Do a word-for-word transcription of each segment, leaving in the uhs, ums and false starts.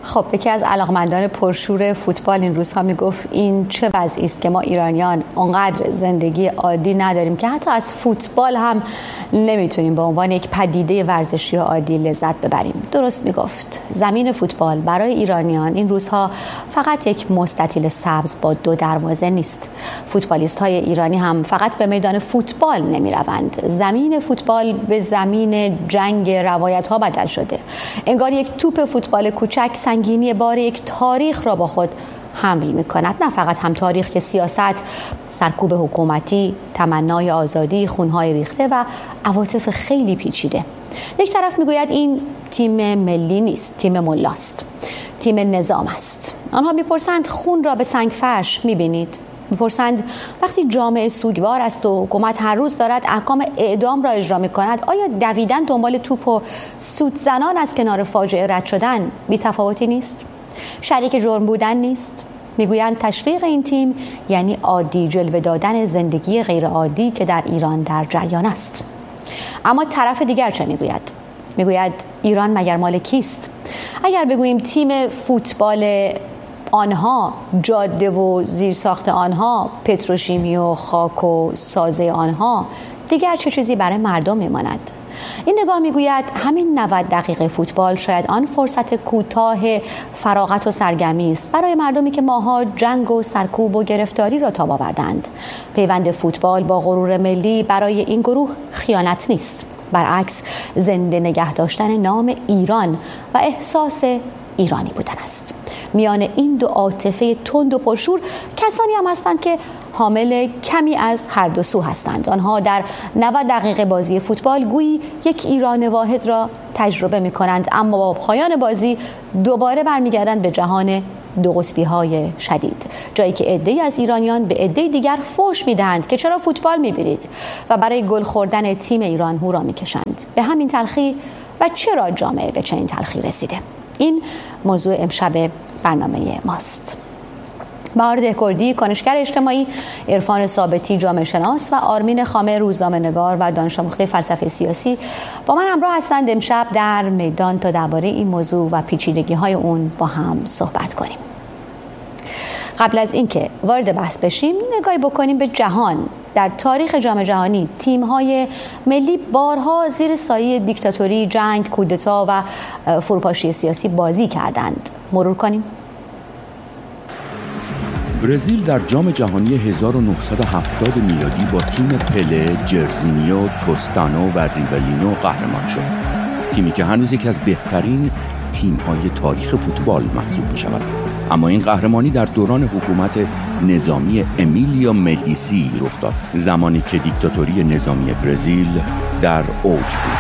خب یکی از علاقمندان پرشور فوتبال این روزها میگفت این چه وضعی است که ما ایرانیان اونقدر زندگی عادی نداریم که حتی از فوتبال هم نمیتونیم به عنوان یک پدیده ورزشی عادی لذت ببریم. درست میگفت. زمین فوتبال برای ایرانیان این روزها فقط یک مستطیل سبز با دو دروازه نیست. فوتبالیست های ایرانی هم فقط به میدان فوتبال نمیروند. زمین فوتبال به زمین جنگ روایت ها بدل شده. انگار یک توپ فوتبال کوچک سنگینی بار یک تاریخ را با خود حمل می کند. نه فقط هم تاریخ که سیاست، سرکوب حکومتی، تمنای آزادی، خونهای ریخته و عواطف خیلی پیچیده. یک طرف می گوید این تیم ملی نیست، تیم ملاست، تیم نظام است. آنها می پرسند خون را به سنگ فرش می بینید؟ می پرسند وقتی جامعه سوگوار است و حکومت هر روز دارد احکام اعدام را اجرا می کند، آیا دویدن دنبال توپ و سوت زنان از کنار فاجعه رد شدن بی تفاوتی نیست؟ شریک جرم بودن نیست؟ میگویند تشویق این تیم یعنی عادی جلوه دادن زندگی غیر عادی که در ایران در جریان است. اما طرف دیگر چه میگوید؟ میگوید ایران مگر مال کیست؟ اگر بگوییم تیم فوتبال آنها، جاده و زیرساخت آنها، پتروشیمی و خاک و سازه آنها، دیگر چه چیزی برای مردم میماند؟ این نگاه میگوید همین نود دقیقه فوتبال شاید آن فرصت کوتاه فراغت و سرگرمی است برای مردمی که ماها جنگ و سرکوب و گرفتاری را تاب آوردند. پیوند فوتبال با غرور ملی برای این گروه خیانت نیست، برعکس زنده نگه داشتن نام ایران و احساس ایرانی بودن است. میان این دو عاطفه تند و پرشور کسانی هم هستند که حامل کمی از هر دو سو هستند. آنها در نود دقیقه بازی فوتبال گویی یک ایران واحد را تجربه می کنند، اما با پایان بازی دوباره برمیگردند به جهان دو قطبی های شدید، جایی که عده‌ای از ایرانیان به عده دیگر فحش میدهند که چرا فوتبال میبینید و برای گل خوردن تیم ایران هورا میکشند. به همین تلخی و چرا جامعه به چنین تلخی رسیده؟ این موضوع امشب برنامه ماست. بهار دهکردی، کنشگر اجتماعی، عرفان ثابتی، جامعه شناس و آرمین خامه، روزنامه‌نگار و دانش آموخته فلسفه سیاسی با من همراه هستند امشب در میدان تا درباره این موضوع و پیچیدگی‌های اون با هم صحبت کنیم. قبل از اینکه وارد بحث بشیم، نگاهی بکنیم به جهان. در تاریخ جام جهانی تیم‌های ملی بارها زیر سایه دیکتاتوری، جنگ، کودتا و فروپاشی سیاسی بازی کردند. مرور کنیم. برزیل در جام جهانی هزار و نهصد و هفتاد میلادی با تیم پله، جرزینیو، توستانو و ریولینو قهرمان شد. تیمی که هنوز یکی از بهترین تیم‌های تاریخ فوتبال محسوب می‌شود. اما این قهرمانی در دوران حکومت نظامی امیلیو مدیسی رخ داد، زمانی که دیکتاتوری نظامی برزیل در اوج بود.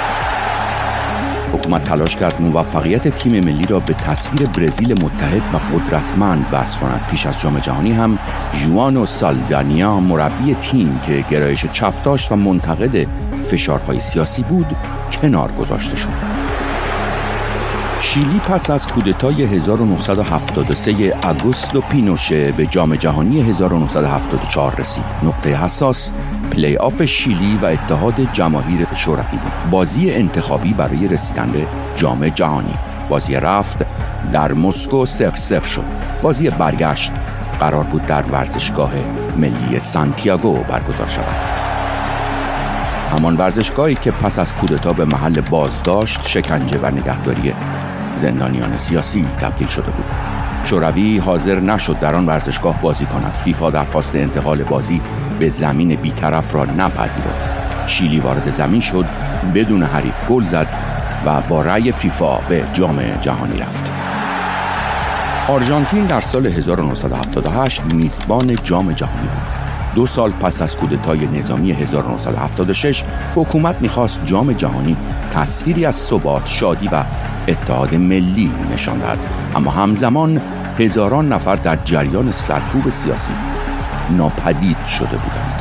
حکومت تلاش کرد موفقیت تیم ملی را به تصویر برزیل متحد و قدرتمند وصل کند. پیش از جام جهانی هم ژوانو سالدانیا، مربی تیم که گرایش چپ داشت و منتقد فشارهای سیاسی بود، کنار گذاشته شد. شیلی پس از کودتای هزار و نهصد و هفتاد و سه آگوستو پینوشه به جام جهانی هزار و نهصد و هفتاد و چهار رسید. نقطه حساس پلی آف شیلی و اتحاد جماهیر شوروی بود. بازی انتخابی برای رسیدن به جام جهانی. بازی رفت در مسکو صفر صفر شد. بازی برگشت قرار بود در ورزشگاه ملی سانتیاگو برگزار شود. همان ورزشگاهی که پس از کودتا به محل بازداشت، شکنجه و نگهداری زندانیان سیاسی تبدیل شده بود. شوروی حاضر نشد در آن ورزشگاه بازی کند. فیفا درخواست انتقال بازی به زمین بی‌طرف را نپذیرفت. شیلی وارد زمین شد، بدون حریف گل زد و با رأی فیفا به جام جهانی رفت. آرژانتین در سال هزار و نهصد و هفتاد و هشت میزبان جام جهانی بود. دو سال پس از کودتای نظامی هزار و نهصد و هفتاد و شش، حکومت می‌خواست جام جهانی تصویری از ثبات، شادی و اتحاد ملی نشان دهد، اما همزمان هزاران نفر در جریان سرکوب سیاسی ناپدید شده بودند.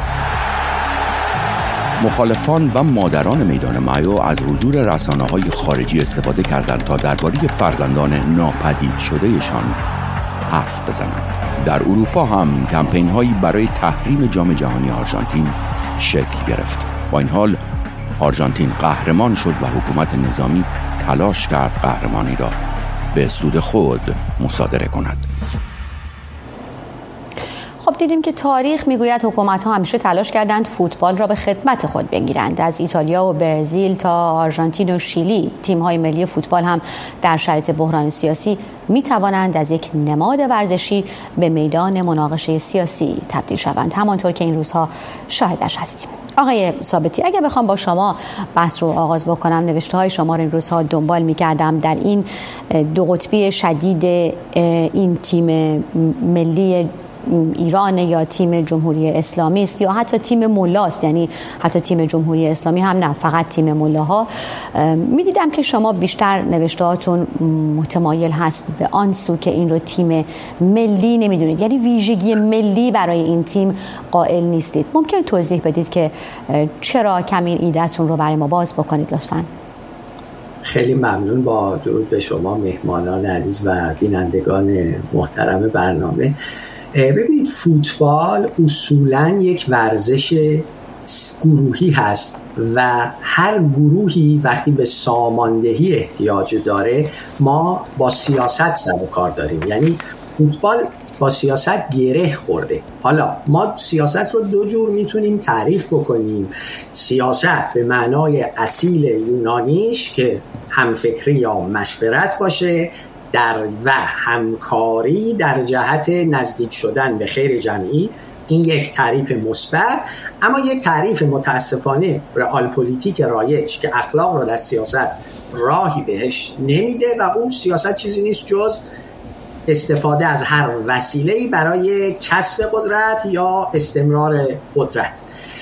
مخالفان و مادران میدان مایو از حضور رسانه‌های خارجی استفاده کردند تا درباره فرزندان ناپدید شدهشان حرف بزنند. در اروپا هم کمپین‌هایی برای تحریم جام جهانی آرژانتین شکل گرفت. با این حال آرژانتین قهرمان شد و حکومت نظامی تلاش کرد قهرمانی را به سود خود مصادره کند. خب دیدیم که تاریخ میگوید حکومت‌ها همیشه تلاش کردند فوتبال را به خدمت خود بگیرند. از ایتالیا و برزیل تا آرژانتین و شیلی، تیم‌های ملی فوتبال هم در شرایط بحران سیاسی می‌توانند از یک نماد ورزشی به میدان مناقشه سیاسی تبدیل شوند، همانطور که این روزها شاهدش هستیم. آقای ثابتی، اگر بخوام با شما بحث رو آغاز بکنم، نوشته‌های شما رو این روزها دنبال می‌کردم در این دو قطبی شدید این تیم ملی ایران یا تیم جمهوری اسلامی است یا حتی تیم ملاست، یعنی حتی تیم جمهوری اسلامی هم نه، فقط تیم ملاها، می‌دیدم که شما بیشتر نوشتهاتون متمایل هست به آن سو که این رو تیم ملی نمیدونید، یعنی ویژگی ملی برای این تیم قائل نیستید. ممکن توضیح بدید که چرا کمی این ایده‌تون رو برای ما باز بکنید لطفاً؟ خیلی ممنون. با درود به شما مهمانان عزیز و بینندگان محترم برنامه. ببینید، فوتبال اصولاً یک ورزش گروهی هست و هر گروهی وقتی به ساماندهی احتیاج داره ما با سیاست سر و کار داریم. یعنی فوتبال با سیاست گره خورده. حالا ما سیاست رو دو جور میتونیم تعریف بکنیم. سیاست به معنای اصیل یونانیش که همفکری یا مشورت باشه در و همکاری در جهت نزدیک شدن به خیر جمعی، این یک تعریف مثبت. اما یک تعریف متاسفانه رئال پلیتیک رایج که اخلاق رو در سیاست راهی بهش نمیده و اون سیاست چیزی نیست جز استفاده از هر وسیله‌ای برای کسب قدرت یا استمرار قدرت.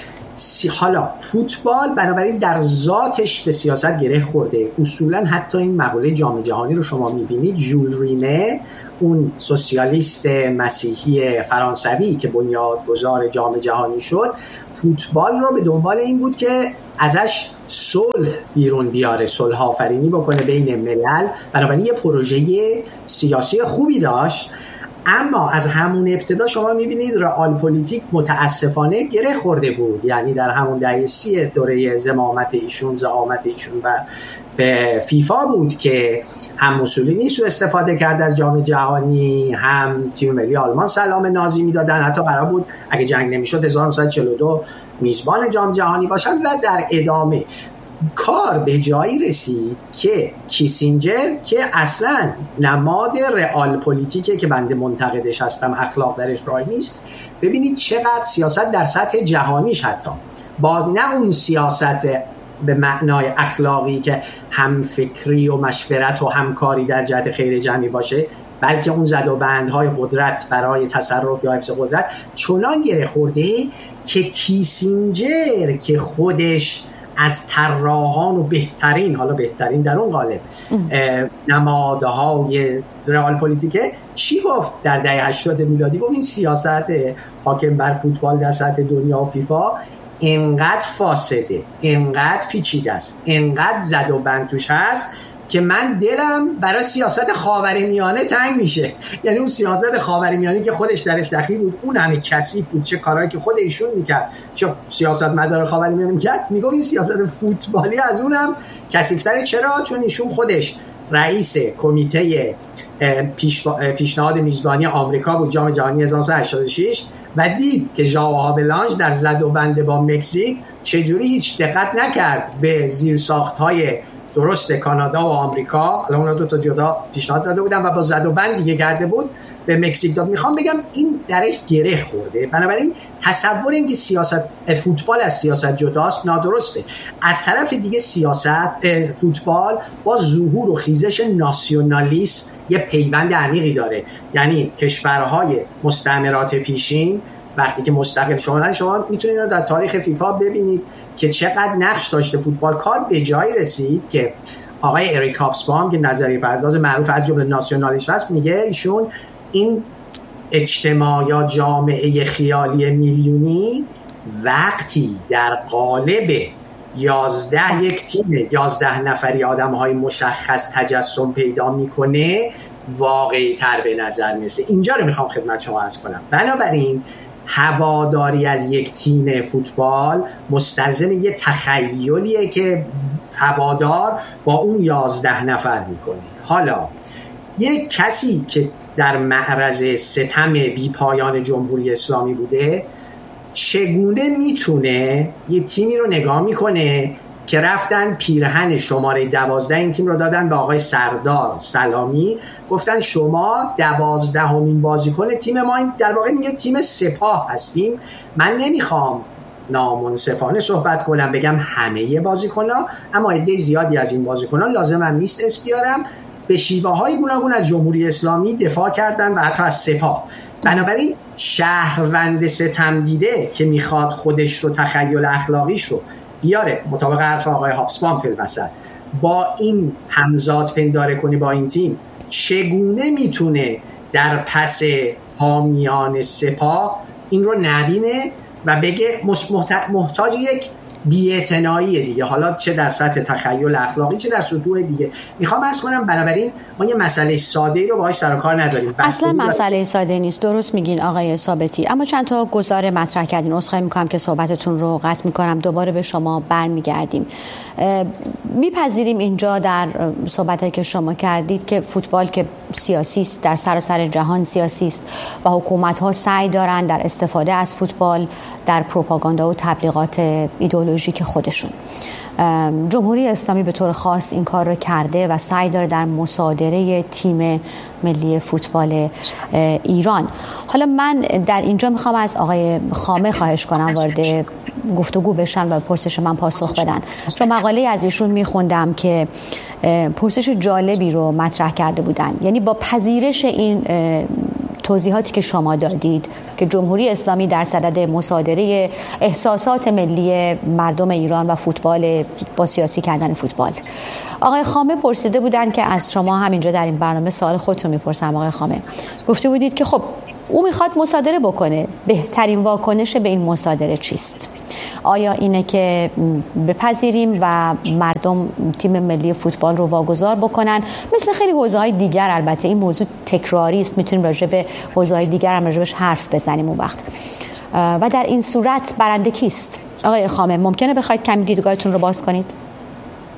حالا فوتبال بنابراین در ذاتش به سیاست گره خورده. اصولا حتی این مقوله جام جهانی رو شما میبینید، ژول ریمه، اون سوسیالیست مسیحی فرانسوی که بنیادگذار جام جهانی شد، فوتبال رو به دنبال این بود که ازش صلح بیرون بیاره، صلح آفرینی بکنه بین ملل. بنابراین یه پروژه سیاسی خوبی داشت. اما از همون ابتدا شما میبینید رئال پلیتیک متاسفانه گره خورده بود. یعنی در همون دهه سی دوره زمامت ایشون زعامت ایشون و فیفا بود که هم موسولینی سو استفاده کرد از جام جهانی، هم تیم ملی آلمان سلام نازی میدادن. حتی قرار بود اگه جنگ نمیشد هزار و نهصد و چهل و دو میزبان جام جهانی باشن. و در ادامه کار به جایی رسید که کیسینجر که اصلا نماد رئال پلیتیکه که بنده منتقدش هستم، اخلاق درش راه نیست، ببینید چقدر سیاست در سطح جهانیش حتی با نه اون سیاست به معنای اخلاقی که هم فکری و مشورت و همکاری در جهت خیر جمعی باشه، بلکه اون زد و بندهای قدرت برای تصرف یا حفظ قدرت چنان گره خورده که کیسینجر که خودش از طراحان و بهترین، حالا بهترین در اون قالب نمادهای رئال پلیتیکه، چی گفت در دهه هشتاد میلادی؟ گفت این سیاست حاکم بر فوتبال در سطح دنیا و فیفا اینقدر فاسده، اینقدر پیچیده است، اینقدر زد و بند توش هست که من دلم برای سیاست خاورمیانه تنگ میشه. یعنی اون سیاست خاورمیانه که خودش درش دخیل بود، اون همه کثیف بود، چه کارهایی که خود ایشون میکرد، چه سیاست مدار خاورمیانه میکرد، میگفت این سیاست فوتبالی از اونم کثیف‌تره. چرا؟ چون ایشون خودش رئیس کمیته پیش پیشنهاد میزبانی آمریکا بود جام جهانی هزار و نهصد و هشتاد و شش و دید که ژائو هاولانژ در زد و بند با مکزیک چجوری هیچ دقت نکرد به زیرساخت‌های درست کانادا و آمریکا، الان اونا دو تا جدا پیشنهاد داده بودن و با زد و بندی که کرده بود به مکزیک داد. میخوام بگم این درش گره خورده. بنابراین تصور این که سیاست فوتبال از سیاست جداست نادرسته. از طرف دیگه سیاست فوتبال با ظهور و خیزش ناسیونالیسم یه پیوند عمیقی داره. یعنی کشورهای مستعمرات پیشین وقتی که مستقل شدن، شما میتونید رو در تاریخ فیفا ببینید که چقدر نقش داشته فوتبال. کار به جایی رسید که آقای اریک هابسبام که نظریه پرداز معروف از جمله ناسیونالیسم هست، میگه ایشون این اجتماع یا جامعه خیالی میلیونی وقتی در قالب یازده یک تیم یازده نفری آدم‌های مشخص تجسم پیدا میکنه واقعی تر به نظر میرسه. اینجا رو میخوام خدمت شما عرض کنم. بنابراین هواداری از یک تیم فوتبال مستلزم یه تخیلیه که هوادار با اون یازده نفر میکنه. حالا یک کسی که در معرض ستم بی پایان جمهوری اسلامی بوده چگونه میتونه یه تیمی رو نگاه میکنه که رفتن پیرهن شماره دوازده این تیم رو دادن به آقای سردار سلامی، گفتن شما دوازدهمین بازیکن تیم ما، این در واقع میگه تیم سپاه هستیم. من نمیخوام نامنصفانه صحبت کنم بگم همه بازیکن‌ها، اما عده زیادی از این بازیکن‌ها لازمم نیست اسم بیارم، به شیوه‌های گوناگون از جمهوری اسلامی دفاع کردن و حتی از سپاه. بنابراین شهروند ستم دیده که میخواد خودش رو تخیل اخلاقیش رو بیاره مطابق حرف آقای هابسبام فی المثل با این همزاد پنداره کنی با این تیم، چگونه میتونه در پس حامیان سپاه این رو نبینه و بگه محتاج یک بی‌اعتنایی دیگه، حالا چه در سطح تخیل اخلاقی چه در سطوح دیگه. میخوام عرض کنم بنابراین ما یه مسئله ساده‌ای رو باهاش سر و کار نداریم. اصلا مسئله ساده نیست، درست میگین آقای ثابتی. اما چند تا گزاره مطرح کردین، عذرخواهی میکنم که صحبتتون رو قطع میکنم، دوباره به شما برمیگردیم. میپذیریم اینجا در صحبتایی که شما کردید که فوتبال که سیاسی است، در سراسر جهان سیاسی است و حکومت‌ها سعی دارن در استفاده از فوتبال در پروپاگاندا و تبلیغات ایدئولوژیک خودشون. جمهوری اسلامی به طور خاص این کار رو کرده و سعی داره در مصادره تیم ملی فوتبال ایران. حالا من در اینجا میخوام از آقای خامه خواهش کنم وارد گفتگو بشن و پرسش من پاسخ بدن، چون مقاله از ایشون میخوندم که پرسش جالبی رو مطرح کرده بودن، یعنی با پذیرش این توضیحاتی که شما دادید که جمهوری اسلامی در صدد مصادره احساسات ملی مردم ایران و فوتبال با سیاسی کردن فوتبال، آقای خامه پرسیده بودن که از شما همینجا در این برنامه سوال خودتون میپرسم آقای خامه، گفته بودید که خب او میخواد مصادره بکنه، بهترین واکنش به این مصادره چیست؟ آیا اینه که بپذیریم و مردم تیم ملی فوتبال رو واگذار بکنن مثل خیلی حوزه‌های دیگر؟ البته این موضوع تکراری است، میتونیم راجع به حوزه‌های دیگر هم راجعش حرف بزنیم اون وقت. و در این صورت برنده کیست؟ آقای خامه ممکنه بخواید کمی دیدگاهتون رو باز کنید؟